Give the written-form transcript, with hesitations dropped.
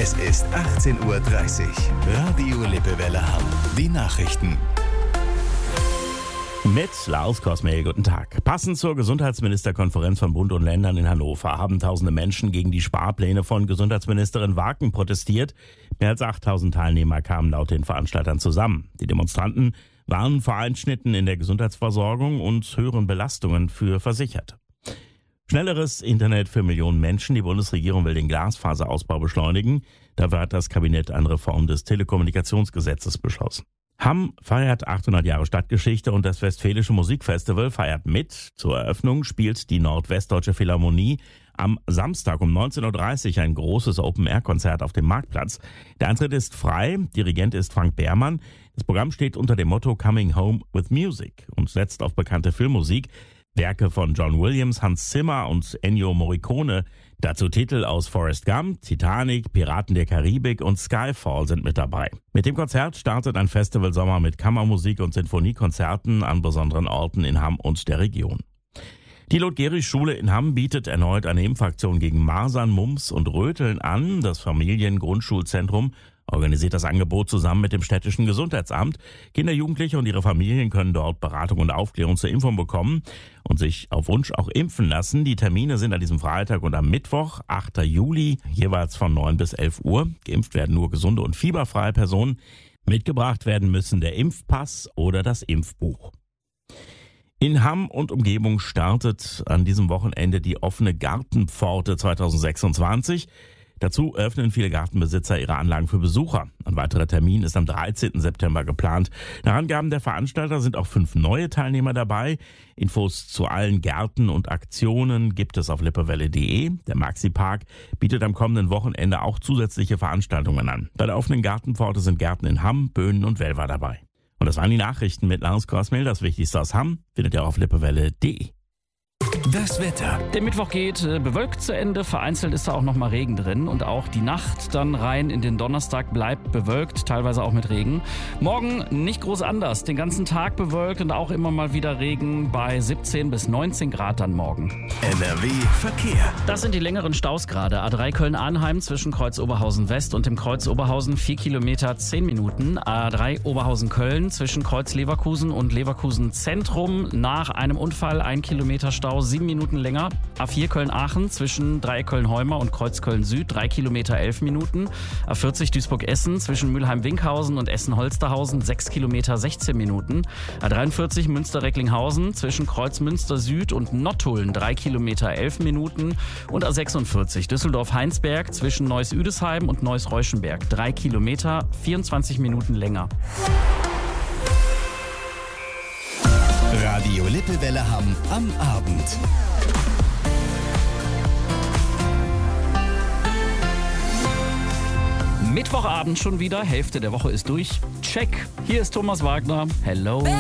Es ist 18:30 Uhr. Radio Lippewelle Hamm. Die Nachrichten. Mit Lars Kosmel, guten Tag. Passend zur Gesundheitsministerkonferenz von Bund und Ländern in Hannover haben tausende Menschen gegen die Sparpläne von Gesundheitsministerin Waken protestiert. Mehr als 8000 Teilnehmer kamen laut den Veranstaltern zusammen. Die Demonstranten warnen vor Einschnitten in der Gesundheitsversorgung und höheren Belastungen für Versicherte. Schnelleres Internet für Millionen Menschen. Die Bundesregierung will den Glasfaserausbau beschleunigen. Dafür hat das Kabinett eine Reform des Telekommunikationsgesetzes beschlossen. Hamm feiert 800 Jahre Stadtgeschichte und das Westfälische Musikfestival feiert mit. Zur Eröffnung spielt die Nordwestdeutsche Philharmonie am Samstag um 19:30 Uhr ein großes Open-Air-Konzert auf dem Marktplatz. Der Eintritt ist frei, Dirigent ist Frank Behrmann. Das Programm steht unter dem Motto Coming Home with Music und setzt auf bekannte Filmmusik. Werke von John Williams, Hans Zimmer und Ennio Morricone. Dazu Titel aus Forrest Gump, Titanic, Piraten der Karibik und Skyfall sind mit dabei. Mit dem Konzert startet ein Festivalsommer mit Kammermusik und Sinfoniekonzerten an besonderen Orten in Hamm und der Region. Die Lot-Gehrig-Schule in Hamm bietet erneut eine Impfaktion gegen Masern, Mumps und Röteln an. Das Familiengrundschulzentrum organisiert das Angebot zusammen mit dem städtischen Gesundheitsamt. Kinder, Jugendliche und ihre Familien können dort Beratung und Aufklärung zur Impfung bekommen und sich auf Wunsch auch impfen lassen. Die Termine sind an diesem Freitag und am Mittwoch, 8. Juli, jeweils von 9 bis 11 Uhr. Geimpft werden nur gesunde und fieberfreie Personen. Mitgebracht werden müssen der Impfpass oder das Impfbuch. In Hamm und Umgebung startet an diesem Wochenende die offene Gartenpforte 2026. Dazu öffnen viele Gartenbesitzer ihre Anlagen für Besucher. Ein weiterer Termin ist am 13. September geplant. Nach Angaben der Veranstalter sind auch 5 neue Teilnehmer dabei. Infos zu allen Gärten und Aktionen gibt es auf lippewelle.de. Der Maxi-Park bietet am kommenden Wochenende auch zusätzliche Veranstaltungen an. Bei der offenen Gartenpforte sind Gärten in Hamm, Böhnen und Welver dabei. Und das waren die Nachrichten mit Lars Kosmel. Das Wichtigste aus Hamm findet ihr auf lippewelle.de. Das Wetter. Der Mittwoch geht bewölkt zu Ende, vereinzelt ist da auch noch mal Regen drin und auch die Nacht dann rein in den Donnerstag bleibt bewölkt, teilweise auch mit Regen. Morgen nicht groß anders, den ganzen Tag bewölkt und auch immer mal wieder Regen bei 17 bis 19 Grad dann morgen. NRW Verkehr. Das sind die längeren Staus gerade. A3 Köln-Arnheim zwischen Kreuz Oberhausen West und dem Kreuz Oberhausen 4 Kilometer 10 Minuten. A3 Oberhausen-Köln zwischen Kreuz Leverkusen und Leverkusen Zentrum nach einem Unfall 1 Kilometer Stau 7 Minuten länger. A4 Köln-Aachen zwischen Dreieck Köln-Heumer und Kreuz Köln-Süd 3 Kilometer 11 Minuten. A40 Duisburg-Essen zwischen Mülheim-Winkhausen und Essen-Holsterhausen 6 Kilometer 16 Minuten. A43 Münster-Recklinghausen zwischen Kreuz Münster-Süd und Nottuln 3 Kilometer 11 Minuten. Und A46 Düsseldorf-Heinsberg zwischen Neuss-Üdesheim und Neuss-Reuschenberg 3 Kilometer 24 Minuten länger. Radio Lippewelle Hamm am Abend. Mittwochabend schon wieder, Hälfte der Woche ist durch. Check. Hier ist Thomas Wagner. Hello.